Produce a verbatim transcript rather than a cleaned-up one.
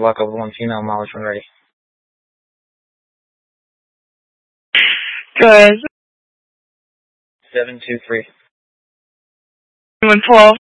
walk over one female mileage when ready. Good. seven two three. one twelve.